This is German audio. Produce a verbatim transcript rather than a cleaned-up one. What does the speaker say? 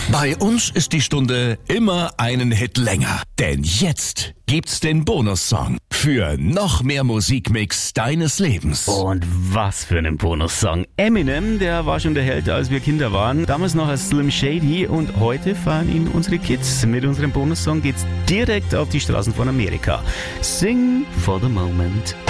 Bei uns ist die Stunde immer einen Hit länger. Denn jetzt gibt's den Bonussong für noch mehr Musikmix deines Lebens. Und was für einen Bonussong. Eminem, der war schon der Held, als wir Kinder waren. Damals noch als Slim Shady und heute feiern ihn unsere Kids. Mit unserem Bonussong geht's direkt auf die Straßen von Amerika. Sing for the moment.